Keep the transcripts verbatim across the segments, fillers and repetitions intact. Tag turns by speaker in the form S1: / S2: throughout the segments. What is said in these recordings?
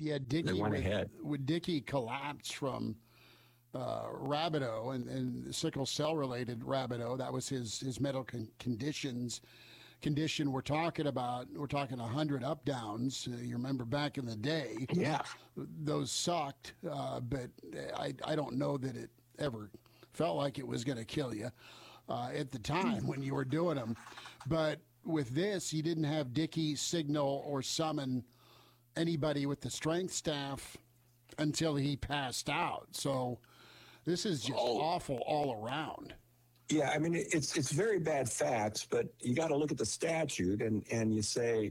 S1: Yeah,
S2: They
S1: Dickey
S2: went
S1: with,
S2: ahead.
S1: with Dickey collapsed from uh, Rabideau and, and sickle cell related Rabideau. That was his his medical con- conditions condition we're talking about. We're talking one hundred up downs. Uh, you remember back in the day,
S2: Yeah.
S1: those sucked, uh, but I, I don't know that it ever felt like it was going to kill you uh, at the time when you were doing them. But with this, you didn't have Dickey signal or summon anybody with the strength staff until he passed out. So this is just
S2: Oh.
S1: awful all around.
S2: Yeah, I mean, it's it's very bad facts, but you got to look at the statute and, and you say,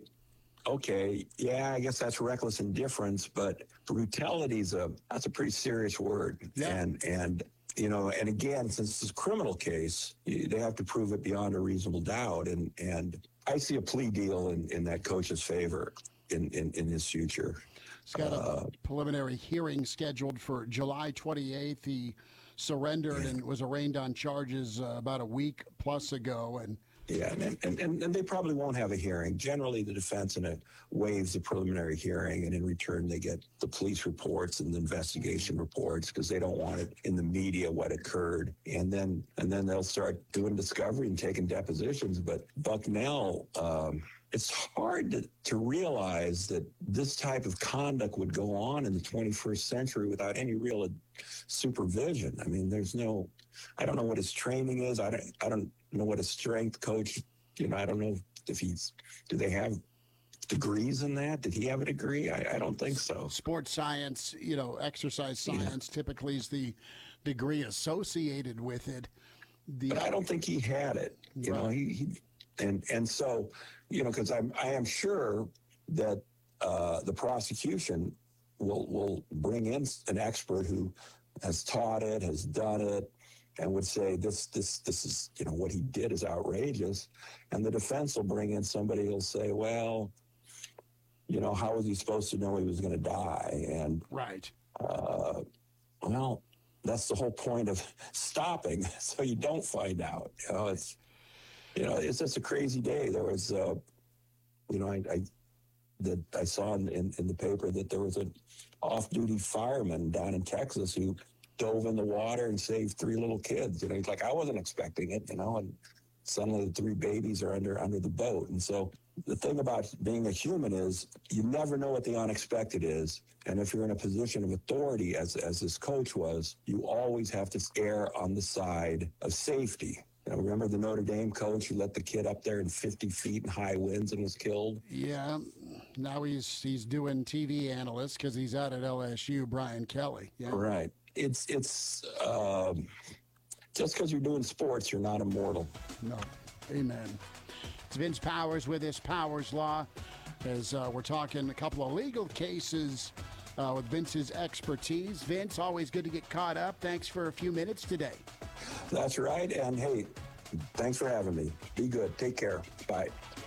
S2: okay, yeah, I guess that's reckless indifference, but brutality is a that's a pretty serious word.
S1: Yeah.
S2: And and you know, and again, since it's a criminal case, you, they have to prove it beyond a reasonable doubt. And and I see a plea deal in, in that coach's favor in, in, in his future.
S1: He's got a
S2: Uh,
S1: preliminary hearing scheduled for July twenty-eighth. He surrendered and was arraigned on charges uh, about a week plus ago. And
S2: Yeah, and, and, and, and they probably won't have a hearing. Generally, the defense in a waives the preliminary hearing, and in return, they get the police reports and the investigation reports because they don't want it in the media what occurred. And then and then they'll start doing discovery and taking depositions. But Bucknell, um, it's hard to, to realize that this type of conduct would go on in the twenty-first century without any real supervision. I mean, there's no, I don't know what his training is. I don't, I don't know what a strength coach, you know, I don't know if he's, do they have degrees in that? Did he have a degree? I, I don't think so.
S1: sports science, you know, exercise science typically is the degree associated with it. The,
S2: But I don't think he had it, you know,
S1: Right.
S2: he, he and, and so, you know, because I'm, I am sure that uh, the prosecution will, will bring in an expert who has taught it, has done it, and would say this, this, this is, you know, what he did is outrageous. And the defense will bring in somebody who'll say, well, you know, how was he supposed to know he was going to die? And,
S1: right.
S2: uh, well, that's the whole point of stopping, so you don't find out. You know, it's, you know, it's just a crazy day. There was, uh, you know, I, I that I saw in, in, in the paper that there was an off-duty fireman down in Texas who dove in the water and saved three little kids. You know, he's like, I wasn't expecting it, you know, and suddenly the three babies are under under the boat. And so the thing about being a human is you never know what the unexpected is. And if you're in a position of authority, as as this coach was, you always have to err on the side of safety. You know, remember the Notre Dame coach who let the kid up there in fifty feet in high winds and was killed?
S1: Yeah. Now he's he's doing T V analyst because he's out at L S U, Brian Kelly. Yeah.
S2: Right. It's, it's um, just because you're doing sports, you're not immortal.
S1: No. Amen. It's Vince Powers with us, Powers Law, as uh, we're talking a couple of legal cases uh, with Vince's expertise. Vince, always good to get caught up. Thanks for a few minutes today.
S2: That's right. And hey, thanks for having me. Be good. Take care. Bye.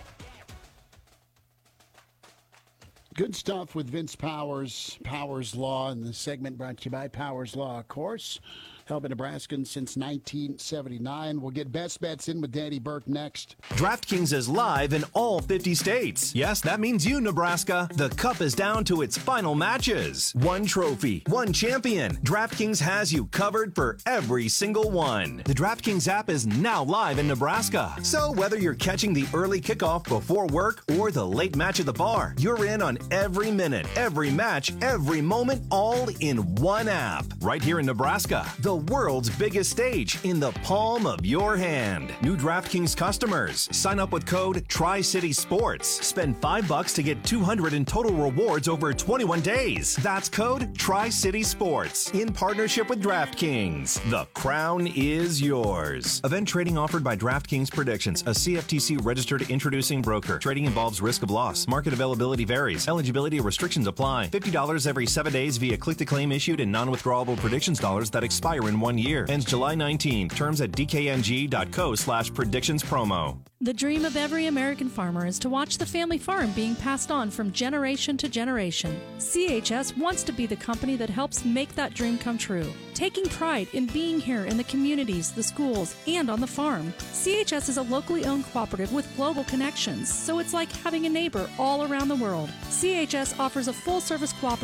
S1: Good stuff with Vince Powers, Powers Law, and the segment brought to you by Powers Law, of course. Helping Nebraskans since nineteen seventy-nine. We'll get best bets in with Danny Burke next.
S3: DraftKings is live in all fifty states. Yes, that means you, Nebraska. The Cup is down to its final matches. One trophy, one champion. DraftKings has you covered for every single one. The DraftKings app is now live in Nebraska. So whether you're catching the early kickoff before work or the late match at the bar, you're in on every minute, every match, every moment, all in one app. Right here in Nebraska, the world's biggest stage in the palm of your hand. New DraftKings customers, sign up with code Tri-City Sports. Spend five bucks to get two hundred in total rewards over twenty-one days. That's code Tri-City Sports in partnership with DraftKings. The crown is yours. Event trading offered by DraftKings Predictions, a C F T C registered introducing broker. Trading involves risk of loss. Market availability varies. Eligibility restrictions apply. fifty dollars every seven days via click-to-claim issued in non-withdrawable predictions dollars that expire in one year. Ends July nineteenth. Terms at dkng.co slash predictions promo.
S4: The dream of every American farmer is to watch the family farm being passed on from generation to generation. C H S wants to be the company that helps make that dream come true. Taking pride in being here in the communities, the schools, and on the farm. C H S is a locally owned cooperative with global connections, so it's like having a neighbor all around the world. C H S offers a full-service cooperative